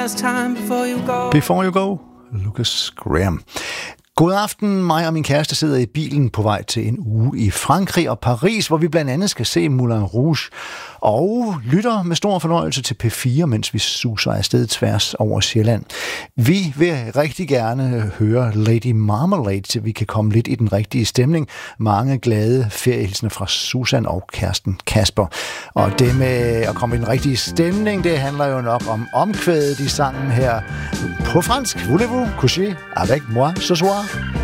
last time before you go. Before you go, Lucas Graham. God aften. Mig og min kæreste sidder i bilen på vej til en uge i Frankrig og Paris, hvor vi blandt andet skal se Moulin Rouge og lytter med stor fornøjelse til P4, mens vi suser afsted tværs over Sjælland. Vi vil rigtig gerne høre Lady Marmalade, så vi kan komme lidt i den rigtige stemning. Mange glade feriehilsner fra Susan og kæresten Kasper. Og det med at komme i den rigtige stemning, det handler jo nok om omkvædet i sangen her på fransk. Voulez-vous coucher avec moi ce soir?